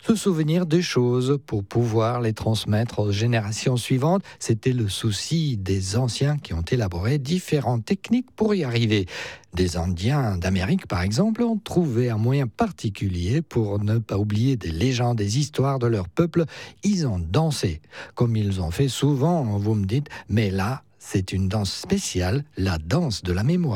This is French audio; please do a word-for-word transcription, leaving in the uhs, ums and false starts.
se souvenir des choses pour pouvoir les transmettre aux générations suivantes. C'était le souci des anciens qui ont élaboré différentes techniques pour y arriver. Des Indiens d'Amérique, par exemple, ont trouvé un moyen particulier pour ne pas oublier des légendes, des histoires de leur peuple. Ils ont dansé, comme ils ont fait souvent, vous me dites, mais là, c'est une danse spéciale, la danse de la mémoire.